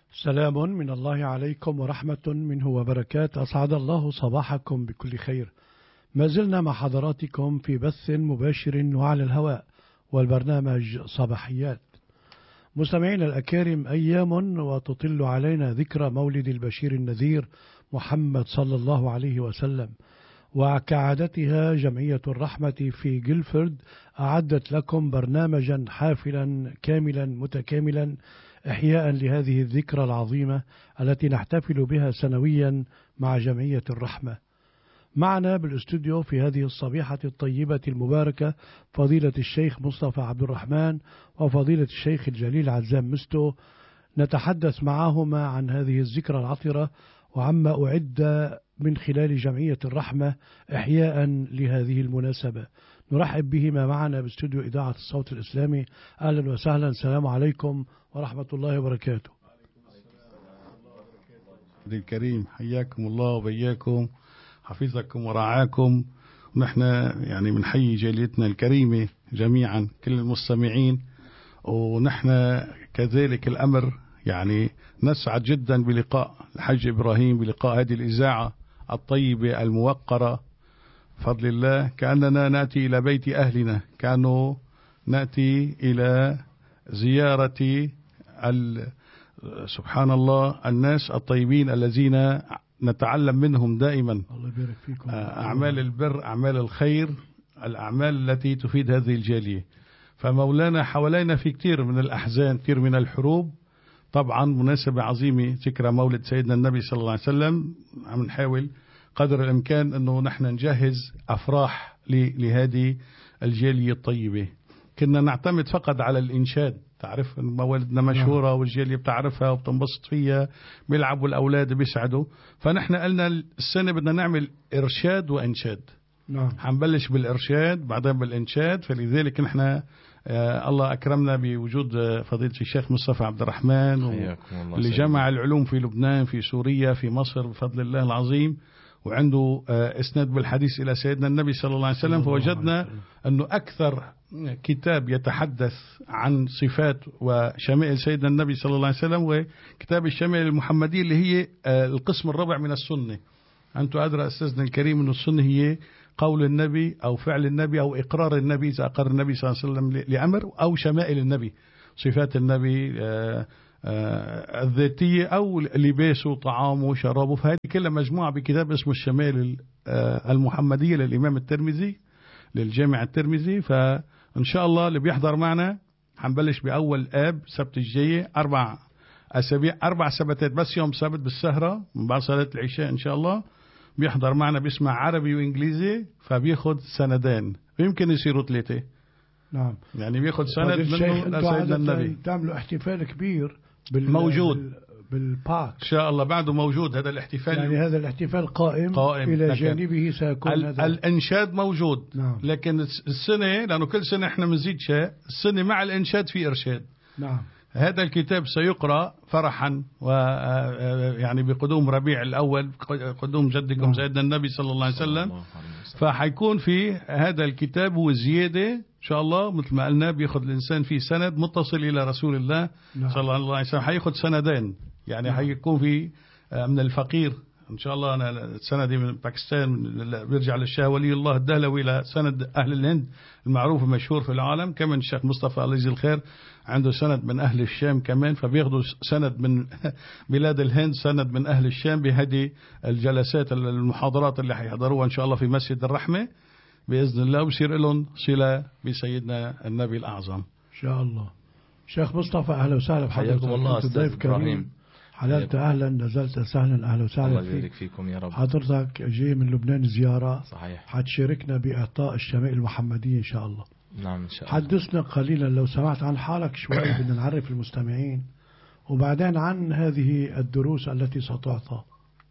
سلام من الله عليكم ورحمة منه وبركاته. أسعد الله صباحكم بكل خير. ما زلنا مع حضراتكم في بث مباشر وعلى الهواء والبرنامج صباحيات. مستمعينا الأكارم، أيام وتطل علينا ذكرى مولد البشير النذير محمد صلى الله عليه وسلم، وكعادتها جمعية الرحمة في جيلفورد أعدت لكم برنامجا حافلا كاملا متكاملا إحياء لهذه الذكرى العظيمة التي نحتفل بها سنويا مع جمعية الرحمة. معنا بالاستوديو في هذه الصبيحة الطيبة المباركة فضيلة الشيخ مصطفى عبد الرحمن وفضيلة الشيخ الجليل عزام مستو، نتحدث معهما عن هذه الذكرى العطرة وعما أعد من خلال جمعية الرحمة إحياء لهذه المناسبة. نرحب بهما معنا باستوديو إذاعة الصوت الإسلامي. أهلا وسهلا، السلام عليكم ورحمة الله وبركاته. الكريم حياكم الله وبياكم، حفظكم ورعاكم. ونحن يعني بنحيي جاليتنا الكريمة جميعا كل المستمعين، ونحن كذلك الأمر يعني نسعد جدا بلقاء الحج إبراهيم، بلقاء هذه الإذاعة الطيبة الموقرة بفضل الله. كأننا نأتي إلى بيت أهلنا، كانوا نأتي إلى زيارة سبحان الله الناس الطيبين الذين نتعلم منهم دائما. الله يبارك فيكم. أعمال البر، أعمال الخير، الأعمال التي تفيد هذه الجالية. فمولانا حوالينا في كثير من الأحزان، كثير من الحروب. طبعا مناسبة عظيمة ذكرى مولد سيدنا النبي صلى الله عليه وسلم، عم نحاول قدر الإمكان أنه نحن نجهز أفراح لهذه الجالية الطيبة. كنا نعتمد فقط على الإنشاد، تعرف موالدنا مشهورة والجالية بتعرفها وبتنبسط فيها، بيلعبوا الأولاد بيسعدوا. فنحن قلنا السنة بدنا نعمل إرشاد وإنشاد. حنبلش بالإرشاد بعدين بالإنشاد. فلذلك نحن الله أكرمنا بوجود فضيلة الشيخ مصطفى عبد الرحمن، اللي جمع العلوم في لبنان، في سوريا، في مصر بفضل الله العظيم، وعنده إسناد بالحديث إلى سيدنا النبي صلى الله عليه وسلم. فوجدنا أنه أكثر كتاب يتحدث عن صفات وشمائل سيدنا النبي صلى الله عليه وسلم وكتاب الشمائل المحمدية، اللي هي القسم الرابع من السنة. أنتم أدرى أستاذنا الكريم أن السنة هي قول النبي أو فعل النبي أو إقرار النبي، إذا أقر النبي صلى الله عليه وسلم لأمر، أو شمائل النبي، صفات النبي الذاتية أو لباسه طعامه شرابه. فهذه كلها مجموعة بكتاب اسمه الشمائل المحمدية للإمام الترمذي، للجامع الترمذي. فإن شاء الله اللي بيحضر معنا حنبلش بأول آب سبت الجاي، 4 أسابيع، 4 سبتات بس، يوم سبت بالسهرة من بعد صلاة العشاء إن شاء الله بيحضر معنا، بيسمع عربي وإنجليزي، فبياخد سندين ويمكن يصيروا 3. نعم، يعني بياخد سند منه لسيدنا النبي. تعملوا احتفال كبير موجود بالباك إن شاء الله، بعده موجود هذا الاحتفال. يعني هذا الاحتفال قائم إلى جانبه سيكون هذا الإنشاد موجود. نعم. لكن السنة، لأنه كل سنة إحنا بنزيد شيء، السنة مع الإنشاد في إرشاد. نعم. هذا الكتاب سيقرأ فرحا ويعني بقدوم ربيع الأول، قدوم جدكم سيدنا النبي صلى الله عليه وسلم. فحيكون في هذا الكتاب وزيادة إن شاء الله، مثل ما قلنا بياخذ الإنسان فيه سند متصل إلى رسول الله صلى الله عليه وسلم. حياخذ سندين، يعني حيكون في من الفقير إن شاء الله. أنا السنة دي من باكستان، بيرجع للشاه ولي الله الدهلوي، إلى سند أهل الهند المعروف المشهور في العالم. كمان الشيخ مصطفى الله يجزيه الخير عنده سند من أهل الشام كمان، فبياخدوا سند من بلاد الهند، سند من أهل الشام، بهذه الجلسات المحاضرات اللي حيحضروها إن شاء الله في مسجد الرحمة بإذن الله، ويصير لهم صلة بسيدنا النبي الأعظم إن شاء الله. شيخ مصطفى أهلا وسهلا بحضرتك. حياكم الله أستاذ إبراهيم. حللت أهلا، نزلت سهلا، أهلا وسهلا. الله يبارك فيكم يا رب. حضرتك جاي من لبنان زيارة، صحيح، حتشاركنا بإعطاء الشمائل المحمدية إن شاء الله. نعم إن شاء الله. حدثنا قليلا لو سمعت عن حالك شوي، بدنا نعرف المستمعين، وبعدين عن هذه الدروس التي ستعطى.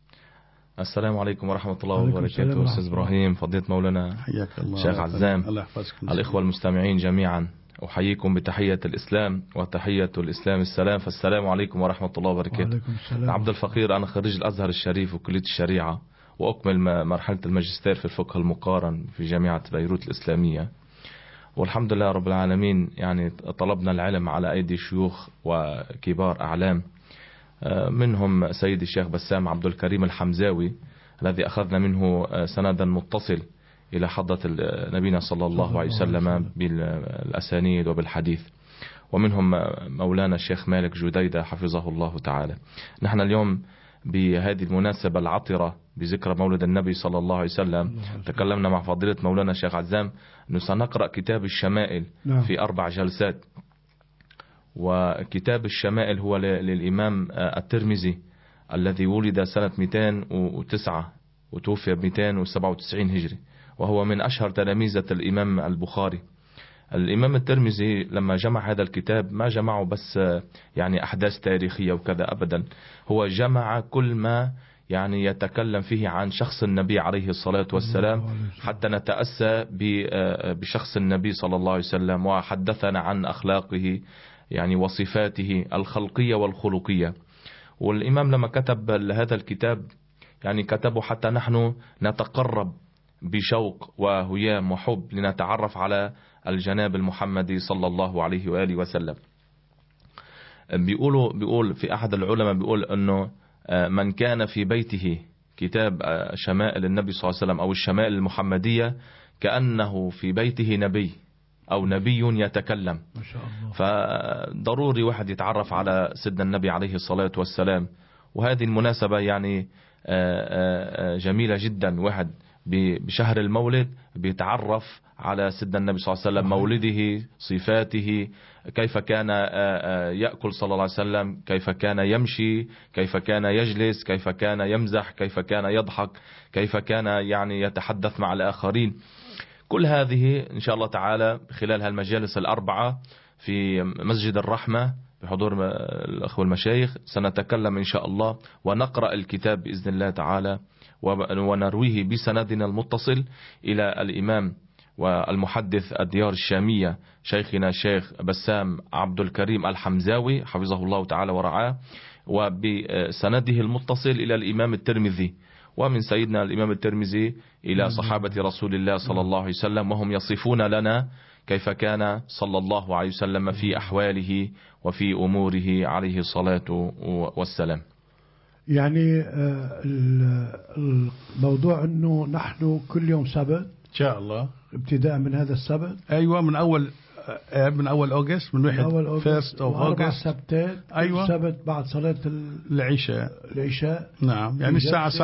السلام عليكم ورحمة الله وبركاته. أستاذ إبراهيم، فضيلة مولانا شيخ عزام، الإخوة المستمعين جميعا، أحييكم بتحية الإسلام، وتحية الإسلام السلام، فالسلام عليكم ورحمة الله وبركاته. عبد الفقير، أنا خريج الأزهر الشريف وكلية الشريعة، وأكمل مرحلة الماجستير في الفقه المقارن في جامعة بيروت الإسلامية. والحمد لله رب العالمين، يعني طلبنا العلم على أيدي شيوخ وكبار أعلام منهم سيد الشيخ بسام عبد الكريم الحمزاوي الذي أخذنا منه سندا متصل إلى حضرة نبينا صلى الله عليه وسلم بالأسانيد وبالحديث. ومنهم مولانا الشيخ مالك جديدة حفظه الله تعالى. نحن اليوم بهذه المناسبة العطرة بذكرى مولد النبي صلى الله عليه وسلم تكلمنا مع فضيلة مولانا الشيخ عزام أنه سنقرأ كتاب الشمائل في 4 جلسات. وكتاب الشمائل هو للإمام الترمذي الذي ولد سنة 209 وتوفي 297 هجري، وهو من أشهر تلاميذة الإمام البخاري. الإمام الترمذي لما جمع هذا الكتاب ما جمعه بس يعني أحداث تاريخية وكذا أبدا، هو جمع كل ما يعني يتكلم فيه عن شخص النبي عليه الصلاة والسلام حتى نتأسى بشخص النبي صلى الله عليه وسلم، وحدثنا عن أخلاقه يعني وصفاته الخلقية والخلقية. والإمام لما كتب هذا الكتاب يعني كتبه حتى نحن نتقرب بشوق وهيام وحب لنتعرف على الجناب المحمدي صلى الله عليه وآله وسلم. بيقول في أحد العلماء بيقول أنه من كان في بيته كتاب شمائل النبي صلى الله عليه وسلم أو الشمائل المحمدية كأنه في بيته نبي أو نبي يتكلم. ما شاء الله. فضروري واحد يتعرف على سيدنا النبي عليه الصلاة والسلام، وهذه المناسبة يعني جميلة جدا. واحد بشهر المولد بيتعرف على سيدنا النبي صلى الله عليه وسلم، مولده، صفاته، كيف كان يأكل صلى الله عليه وسلم، كيف كان يمشي، كيف كان يجلس، كيف كان يمزح، كيف كان يضحك، كيف كان يعني يتحدث مع الآخرين. كل هذه إن شاء الله تعالى خلال هالمجالس 4 في مسجد الرحمة بحضور الأخوة المشايخ سنتكلم إن شاء الله ونقرأ الكتاب بإذن الله تعالى ونرويه بسندنا المتصل إلى الإمام والمحدث الديار الشامية شيخنا الشيخ بسام عبد الكريم الحمزاوي حفظه الله تعالى ورعاه، وبسنده المتصل إلى الإمام الترمذي، ومن سيدنا الإمام الترمذي إلى صحابة رسول الله صلى الله عليه وسلم، وهم يصفون لنا كيف كان صلى الله عليه وسلم في أحواله وفي أموره عليه الصلاة والسلام. يعني الموضوع أنه نحن كل يوم سبت إن شاء الله ابتداء من هذا السبت. أيوة من أول أغسطس، من 1 أغسطس 4 سبتات. أيوة سبت بعد صلاة العشاء. العشاء. نعم يعني الساعة